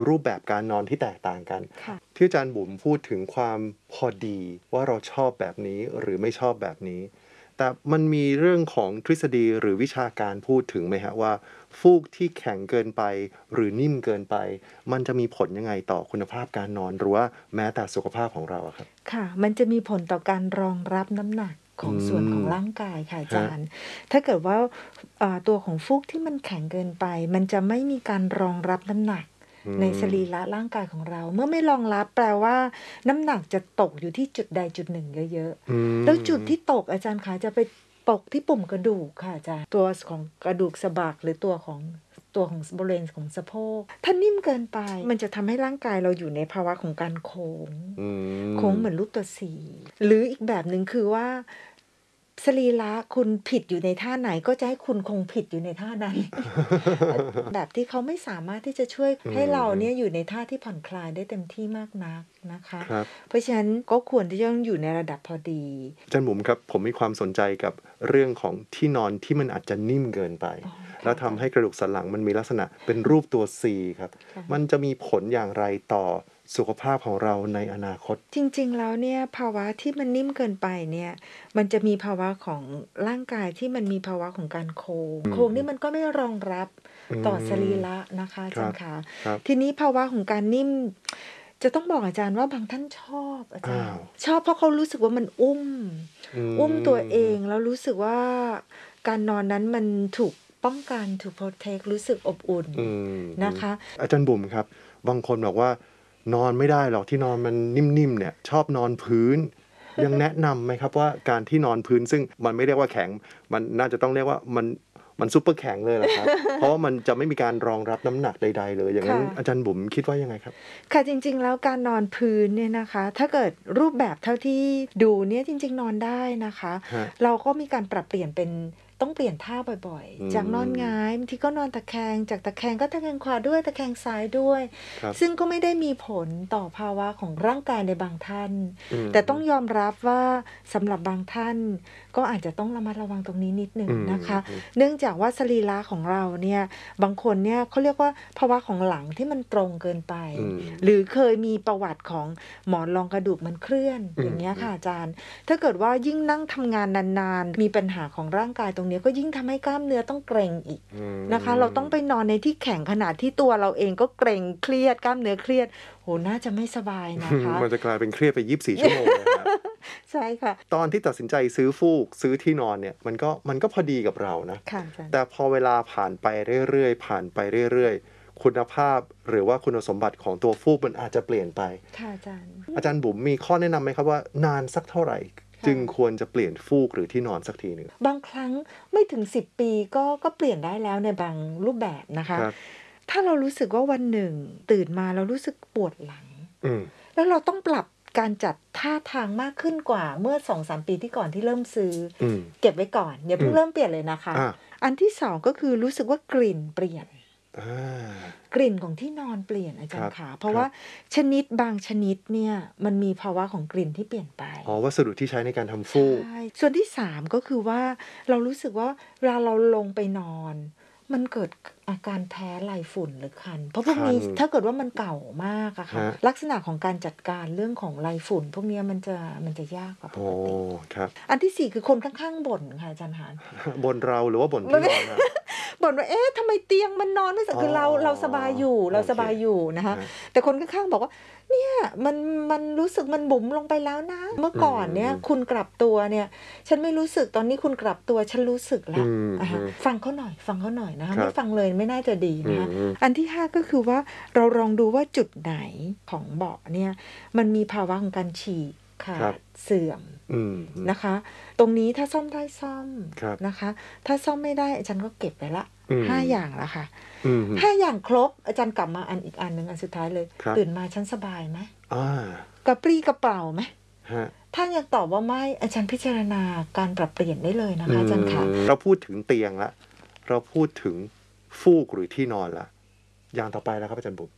รูปแบบการนอนที่แตกต่างกันที่อาจารย์บุ๋มพูดถึงความพอดีว่าเราชอบแบบนี้หรือไม่ชอบแบบนี้แต่มันมีเรื่องของทฤษฎีหรือวิชาการพูดถึงไหมฮะว่าฟูกที่แข็งเกินไปหรือนิ่มเกินไปมันจะมีผลยังไงต่อคุณภาพการนอนหรือว่าแม้แต่สุขภาพของเราครับค่ะมันจะมีผลต่อการรองรับน้ำหนักของส่วนของร่างกายค่ะอาจารย์ถ้าเกิดว่าตัวของฟูกที่มันแข็งเกินไปมันจะไม่มีการรองรับน้ำหนักในสรีระร่างกายของเราเมื่อไม่รองรับแปลว่าน้ำหนักจะตกอยู่ที่จุดใดจุดหนึ่งเยอะๆแล้วจุดที่ตกอาจารย์คะจะไปตกที่ปุ่มกระดูกค่ะอาจารย์ตัวของกระดูกสะบักหรือตัวของบริเวณของสะโพกถ้านิ่มเกินไปมันจะทำให้ร่างกายเราอยู่ในภาวะของการโค้งเหมือนรูปตัวสีหรืออีกแบบหนึ่งคือว่าสรีระคุณผิดอยู่ในท่าไหนก็จะให้คุณคงผิดอยู่ในท่านั้น แบบที่เขาไม่สามารถที่จะช่วยให้เราเนี่ยอยู่ในท่าที่ผ่อนคลายได้เต็มที่มากนักนะคะเพราะฉะนั้นก็ควรที่จะต้องอยู่ในระดับพอดีอาจารย์บุ๋มครับผมมีความสนใจกับเรื่องของที่นอนที่มันอาจจะนิ่มเกินไปแล้วทำให้กระดูกสันหลังมันมีลักษณะเป็นรูปตัว C ครับมันจะมีผลอย่างไรต่อสุขภาพของเราในอนาคตจริงๆแล้วเนี่ยภาวะที่มันนิ่มเกินไปเนี่ยมันจะมีภาวะของร่างกายที่มันมีภาวะของการโค้งนี่มันก็ไม่รองรับต่อสรีระนะคะอาจารย์คะทีนี้ภาวะของการนิ่มจะต้องบอกอาจารย์ว่าบางท่านชอบอาจารย์ชอบเพราะเขารู้สึกว่ามันอุ้มตัวเองแล้วรู้สึกว่าการนอนนั้นมันถูกป้องกันถูกโปรเทครู้สึกอบอุ่นนะคะอาจารย์บุ๋มครับบางคนบอกว่านอนไม่ได้หรอกที่นอนมันนิ่มๆเนี่ยชอบนอนพื้นยังแนะนำไหมครับว่าการที่นอนพื้นซึ่งมันไม่เรียกว่าแข็งมันน่าจะต้องเรียกว่ามันซุปเปอร์แข็งเลยแหละครับ เพราะว่ามันจะไม่มีการรองรับน้ำหนักใดๆเลยอย่างนั้นอาจารย์บุ๋มคิดว่ายังไงครับค่ะจริงๆแล้วการนอนพื้นเนี่ยนะคะถ้าเกิดรูปแบบเท่าที่ดูเนี่ยจริงๆนอนได้นะคะเราก็มีการปรับเปลี่ยนเป็นต้องเปลี่ยนท่าบ่อยๆจากนอนหงายบางทีก็นอนตะแคงจากตะแคงก็ตะแคงขวาด้วยตะแคงซ้ายด้วยซึ่งก็ไม่ได้มีผลต่อภาวะของร่างกายในบางท่านแต่ต้องยอมรับว่าสำหรับบางท่านก็อาจจะต้องระมัดระวังตรงนี้นิดหนึ่งนะคะเนื่องจากว่าสรีระของเราเนี่ยบางคนเนี่ยเขาเรียกว่าภาวะของหลังที่มันตรงเกินไปหรือเคยมีประวัติของหมอนรองกระดูกมันเคลื่อนอย่างเงี้ยค่ะอาจารย์ถ้าเกิดว่ายิ่งนั่งทำงานนานๆมีปัญหาของร่างกายตรงนี้ก็ยิ่งทำให้กล้ามเนื้อต้องเกร็งอีกนะคะเราต้องไปนอนในที่แข็งขนาดที่ตัวเราเองก็เกร็งเครียดกล้ามเนื้อเครียดโหน่าจะไม่สบายนะคะมันจะกลายเป็นเครียดไป24 ชั่วโมงเลยครับใช่ค่ะตอนที่ตัดสินใจซื้อฟูกซื้อที่นอนเนี่ยมันก็พอดีกับเรานะแต่พอเวลาผ่านไปเรื่อยๆผ่านไปเรื่อยๆคุณภาพหรือว่าคุณสมบัติของตัวฟูกมันอาจจะเปลี่ยนไปค่ะอาจารย์บุ๋มมีข้อแนะนำไหมครับว่านานสักเท่าไหร่จึงควรจะเปลี่ยนฟูกหรือที่นอนสักทีหนึ่งบางครั้งไม่ถึง10 ปีก็เปลี่ยนได้แล้วในบางรูปแบบนะคะถ้าเรารู้สึกว่าวันหนึ่งตื่นมาเรารู้สึกปวดหลังแล้วเราต้องปรับการจัดท่าทางมากขึ้นกว่าเมื่อ 2-3 ปีที่ก่อนที่เริ่มซื้อเก็บไว้ก่อนอย่าเพิ่งเริ่มเปลี่ยนเลยนะคะอันที่2ก็คือรู้สึกว่ากลิ่นเปลี่ยนกลิ่นของที่นอนเปลี่ยนอาจารย์ค่ะเพราะว่าชนิดบางชนิดเนี่ยมันมีภาวะของกลิ่นที่เปลี่ยนไปวัสดุที่ใช้ในการทำฟูกส่วนที่3ก็คือว่าเรารู้สึกว่าเวลาเราลงไปนอนมันเกิดอาการแพ้ไรฝุ่นหรือคันเพราะพวกนี้ถ้าเกิดว่ามันเก่ามากอะค่ะลักษณะของการจัดการเรื่องของไรฝุ่นพวกนี้มันจะยากกว่าปกติอันที่4คือคนข้างๆบ่นค่ะอาจารย์หานบ่นเราหรือว่าบ่นที่นอนครับบ่นว่าทำไมเตียงมันนอนไม่สบายคือเราสบายอยู่นะคะแต่คนข้างๆบอกว่าเนี่ยมันรู้สึกมันบุ๋มลงไปแล้วนะเมื่อก่อนเนี่ยคุณกลับตัวเนี่ยฉันไม่รู้สึกตอนนี้คุณกลับตัวฉันรู้สึกแล้วฟังเขาหน่อยนะคะไม่ฟังเลยไม่น่าจะดีนะคะอันที่5ก็คือว่าเราลองดูว่าจุดไหนของเบาะเนี่ยมันมีภาวะของการฉีกขาดเสื่อมนะคะตรงนี้ถ้าซ่อมได้ซ่อมนะคะถ้าซ่อมไม่ได้อาจารย์ก็เก็บไปละ5 อย่างละค่ะ5 อย่างครบอาจารย์กลับมาอีกอันนึงอันสุดท้ายเลยตื่นมาฉันสบายไหมกระปรี้กระเปร่าไหมถ้ายังตอบว่าไม่อาจารย์พิจารณาการปรับเปลี่ยนได้เลยนะคะอาจารย์ค่ะเราพูดถึงเตียงละเราพูดถึงฟูกหรือที่นอนละอย่างต่อไปแล้วครับอาจารย์บุ๋ม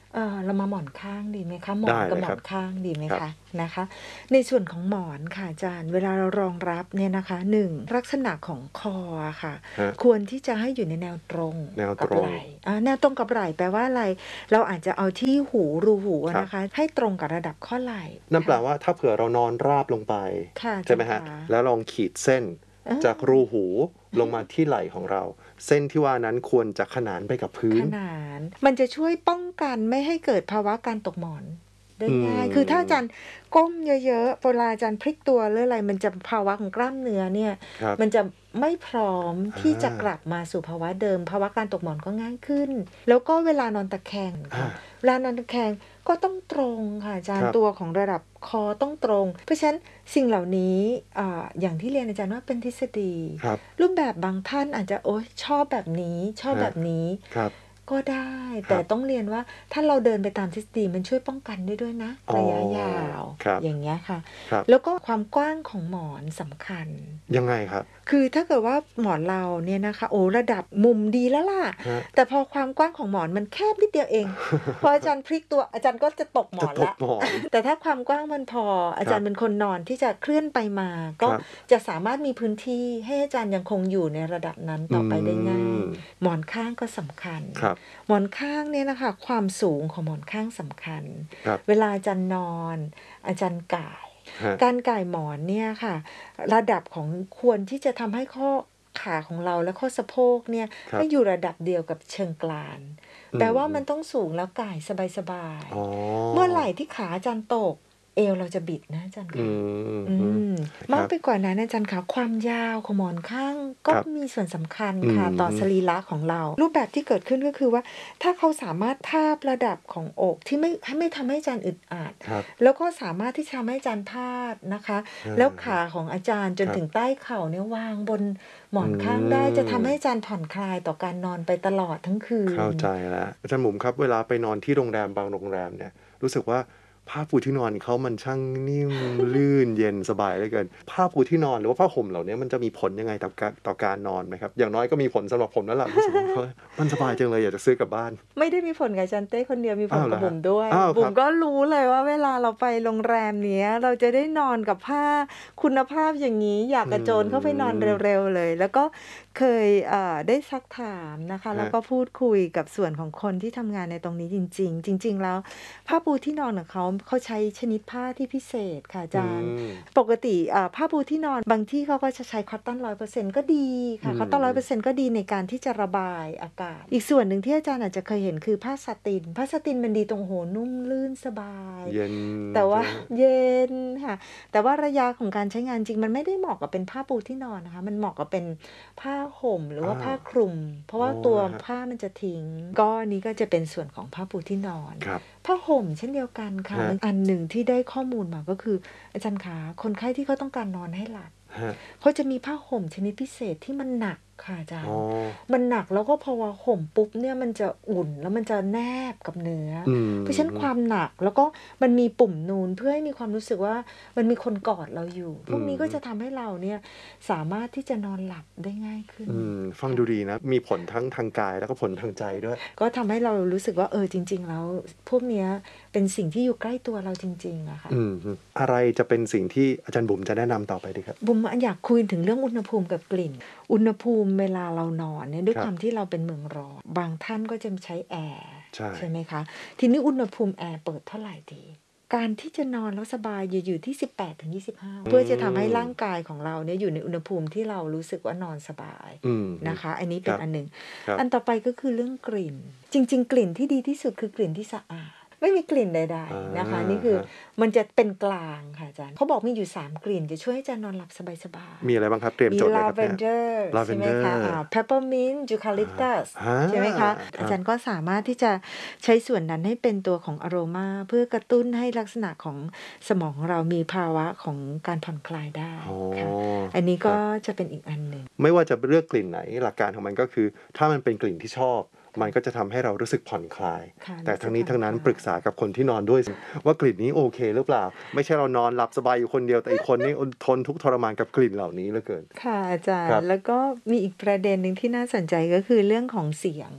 เรามาหมอนข้างดีไหมคะหมอนกับหมอนข้างดีไหมคะนะคะในส่วนของหมอนค่ะอาจารย์เวลาเรารองรับเนี่ยนะคะ1ลักษณะของคอค่ะควรที่จะให้อยู่ในแนวตรงกับไหล่แนวตรงกับไหล่แปลว่าอะไรเราอาจจะเอาที่รูหูนะคะให้ตรงกับระดับข้อไหล่นั่นแปลว่าถ้าเผื่อเรานอนราบลงไปใช่ไหมฮะแล้วลองขีดเส้นจากรูหูลงมาที่ไหล่ของเราเส้นที่ว่านั้นควรจะขนานไปกับพื้นขนานมันจะช่วยป้องกันไม่ให้เกิดภาวะการตกหมอนได้ง่ายคือถ้าอาจารย์ก้มเยอะๆเวลาอาจารย์พลิกตัวหรืออะไรมันจะภาวะของกล้ามเนื้อเนี่ยมันจะไม่พร้อมที่จะกลับมาสู่ภาวะเดิมภาวะการตกหมอนก็ง่ายขึ้นแล้วก็เวลานอนตะแคงเวลานอนตะแคงก็ต้องตรงค่ะอาจารย์ตัวของระดับคอต้องตรงเพราะฉะนั้นสิ่งเหล่านี้อย่างที่เรียนอาจารย์ว่าเป็นทฤษฎีรูปแบบบางท่านอาจจะชอบแบบนี้ชอบแบบนี้ก็ได้แต่ต้องเรียนว่าถ้าเราเดินไปตามทฤษฎีมันช่วยป้องกันได้ด้วยนะระยะยาวอย่างเงี้ยค่ะแล้วก็ความกว้างของหมอนสำคัญยังไงครับคือถ้าเกิดว่าหมอนเราเนี่ยนะคะระดับมุมดีแล้วล่ะแต่พอความกว้างของหมอนมันแคบนิดเดียวเองพออาจารย์พลิกตัวอาจารย์ก็จะตกหมอนละแต่ถ้าความกว้างมันพออาจารย์เป็นคนนอนที่จะเคลื่อนไปมาก็จะสามารถมีพื้นที่ให้อาจารย์ยังคงอยู่ในระดับนั้นต่อไปได้ง่ายหมอนข้างก็สำคัญหมอนข้างเนี่ยนะคะความสูงของหมอนข้างสำคัญเวลาอาจารย์นอนอาจารย์ก่ายการก่ายหมอนเนี่ยค่ะระดับของควรที่จะทำให้ข้อขาของเราและข้อสะโพกเนี่ยให้อยู่ระดับเดียวกับเชิงกรานแปลว่ามันต้องสูงแล้วก่ายสบายๆเมื่อไหร่ที่ขาอาจารย์ตกเอวเราจะบิดนะอาจารย์ค่ะมากไปกว่านั้นอาจารย์ค่ะความยาวของหมอนข้างก็มีส่วนสำคัญค่ะต่อสรีระของเรารูปแบบที่เกิดขึ้นก็คือว่าถ้าเขาสามารถทาบระดับของอกที่ไม่ทำให้อาจารย์อึดอัดแล้วก็สามารถที่จะทำให้อาจารย์พาดนะคะแล้วขาของอาจารย์จนถึงใต้เข่าเนี่ยวางบนหมอนข้างได้จะทำให้อาจารย์ผ่อนคลายต่อการนอนไปตลอดทั้งคืนเข้าใจแล้วอาจารย์หมุมครับเวลาไปนอนที่โรงแรมบางโรงแรมเนี่ยรู้สึกว่าผ้าปูที่นอนเขามันช่างนิ่มลื่นเย็นสบายเหลือเกินผ้าปูที่นอนหรือว่าผ้าห่มเหล่านี้มันจะมีผลยังไงต่อการนอนไหมครับอย่างน้อยก็มีผลสำหรับผมแล้วล่ะรู้สึกว่ามันสบายจังเลยอยากจะซื้อกลับบ้านไม่ได้มีผลกับจันเต้คนเดียวมีผลกับบุ๋มด้วยบุ๋มก็รู้เลยว่าเวลาเราไปโรงแรมเนี้ยเราจะได้นอนกับผ้าคุณภาพอย่างนี้อยากกระโจนเข้าไปนอนเร็วๆเลยแล้วก็เคยได้ซักถามนะคะแล้วก็พูดคุยกับส่วนของคนที่ทำงานในตรงนี้จริงๆจริงๆแล้วผ้าปูที่นอนของเขาใช้ชนิดผ้าที่พิเศษค่ะอาจารย์ปกติผ้าปูที่นอนบางที่เขาก็จะใช้คอตตอน 100% ก็ดีค่ะคอตตอน 100% ก็ดีในการที่จะระบายอากาศอีกส่วนหนึ่งที่อาจารย์อาจจะเคยเห็นคือผ้าซาตินมันดีตรงนุ่มลื่นสบายเย็นแต่ว่าเย็นค่ะแต่ว่าระยะของการใช้งานจริงมันไม่ได้เหมาะกับเป็นผ้าปูที่นอนนะคะมันเหมาะกับเป็นผ้าห่มหรือว่าผ้าคลุมเพราะว่าตัวผ้ามันจะทิ้งก็นี้ก็จะเป็นส่วนของผ้าปูที่นอนผ้าห่มเช่นเดียวกันค่ะอันหนึ่งที่ได้ข้อมูลมาก็คืออาจารย์คะคนไข้ที่เขาต้องการนอนให้หลับเขาจะมีผ้าห่มชนิดพิเศษที่มันหนักค่ะอาจารย์มันหนักแล้วก็พอว่าห่มปุ๊บเนี่ยมันจะอุ่นแล้วมันจะแนบกับเนื้อเพราะฉะนั้นความหนักแล้วก็มันมีปุ่มนูนเพื่อให้มีความรู้สึกว่ามันมีคนกอดเราอยู่พวกนี้ก็จะทำให้เราเนี่ยสามารถที่จะนอนหลับได้ง่ายขึ้นฟังดูดีนะมีผลทั้งทางกายแล้วก็ผลทางใจด้วยก็ทำให้เรารู้สึกว่าจริงๆแล้วพวกเนี้ยเป็นสิ่งที่อยู่ใกล้ตัวเราจริงๆอะค่ะอะไรจะเป็นสิ่งที่อาจารย์บุ๋มจะแนะนำต่อไปดีครับบุ๋มอยากคุยถึงเรื่องอุณหภูมิกับกลิ่นอุณหภูมิเวลาเรานอนเนี่ยด้วยความที่เราเป็นเมืองร้อนบางท่านก็จะใช้แอร์ใช่ไหมคะทีนี้อุณหภูมิแอร์เปิดเท่าไหร่ดีการที่จะนอนแล้วสบายอยู่ที่ 18-25 เพื่อจะทำให้ร่างกายของเราเนี่ยอยู่ในอุณหภูมิที่เรารู้สึกว่านอนสบายนะคะอันนี้เป็นอันหนึ่งอันต่อไปก็คือเรื่องกลิ่นจริงๆกลิ่นที่ดีที่สุดคือกลิ่นที่สะอาดไม่มีกลิ่นใดๆนะคะนี่คือมันจะเป็นกลางค่ะอาจารย์เขาบอกมีอยู่3กลิ่นจะช่วยให้อาจารย์นอนหลับสบายๆมีอะไรบ้างครับเตรียมจดเลยครับมี lavender ใช่ไหมคะpeppermint eucalyptus ใช่ไหมคะอาจารย์ก็สามารถที่จะใช้ส่วนนั้นให้เป็นตัวของอโรมาเพื่อกระตุ้นให้ลักษณะของสมองของเรามีภาวะของการผ่อนคลายได้ค่ะอันนี้ก็จะเป็นอีกอันหนึ่งไม่ว่าจะเลือกกลิ่นไหนหลักการของมันก็คือถ้ามันเป็นกลิ่นที่ชอบมันก็จะทำให้เรารู้สึกผ่อนคลายแต่ทั้งนี้ทั้งนั้นปรึกษากับคนที่นอนด้วยว่ากลิ่นนี้โอเคหรือเปล่าไม่ใช่เรานอนหลับสบายอยู่คนเดียวแต่อีกคนนี่ทนทุกข์ทรมานกับกลิ่นเหล่านี้เหลือเกินค่ะอาจารย์แล้วก็มีอีกประเด็นหนึ่งที่น่าสนใจก็คือเรื่องของเสียง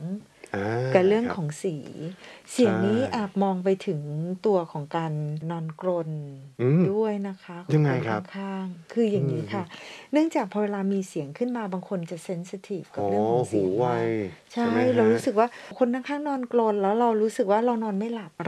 กับเรื่องครับของสีเสียงนี้ใช่แอบมองไปถึงตัวของการนอนกรนอืมด้วยนะคะขอยัง งไงคนครับข้างๆคืออย่างนี้อืมค่ะ เนื่องจากพอเวลามีเสียงขึ้นมาบางคนจะเซนซิทีฟกับอ๋อเรื่องของหูเสียงไวมากใช่ใช่ไหมคเรารับรู้สึกว่าคนข้างๆนอนกรนแล้วเรารู้สึกว่าเรานอนไม่หลับ